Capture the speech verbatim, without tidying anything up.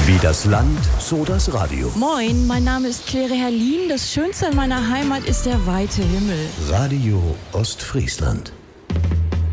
Wie das Land, so das Radio. Moin, mein Name ist Claire Herrlin. Das Schönste in meiner Heimat ist der weite Himmel. Radio Ostfriesland.